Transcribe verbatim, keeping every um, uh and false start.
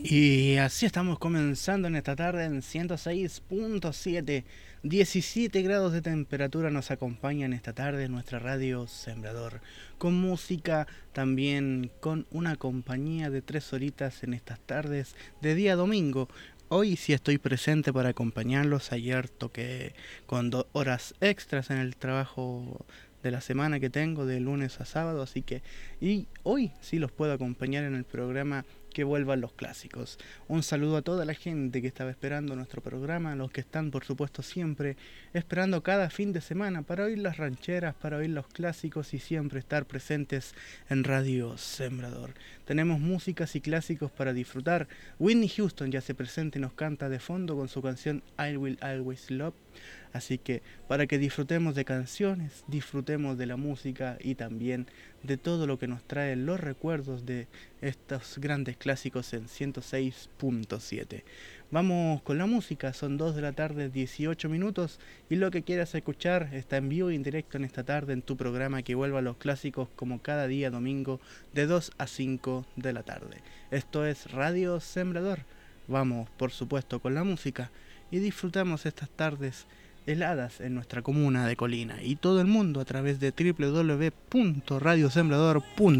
Y así estamos comenzando en esta tarde en ciento seis punto siete. diecisiete grados de temperatura nos acompaña en esta tarde en nuestra radio Sembrador. Con música, también con una compañía de tres horitas en estas tardes de día domingo. Hoy sí estoy presente para acompañarlos. Ayer toqué con dos horas extras en el trabajo de la semana que tengo de lunes a sábado, así que y hoy sí los puedo acompañar en el programa Que vuelvan los clásicos. Un saludo a toda la gente que estaba esperando nuestro programa, a los que están por supuesto siempre esperando cada fin de semana para oír las rancheras, para oír los clásicos y siempre estar presentes en Radio Sembrador. Tenemos músicas y clásicos para disfrutar. Whitney Houston ya se presenta y nos canta de fondo con su canción I Will Always Love. Así que para que disfrutemos de canciones, disfrutemos de la música y también de todo lo que nos trae los recuerdos de estos grandes clásicos en ciento seis punto siete. Vamos con la música, son dos de la tarde, dieciocho minutos, y lo que quieras escuchar está en vivo y en directo en esta tarde en tu programa Que vuelva los clásicos, como cada día domingo de dos a cinco de la tarde. Esto es Radio Sembrador. Vamos, por supuesto, con la música y disfrutamos estas tardes heladas en nuestra comuna de Colina y todo el mundo a través de doble u doble u doble u punto radio sembrador punto com.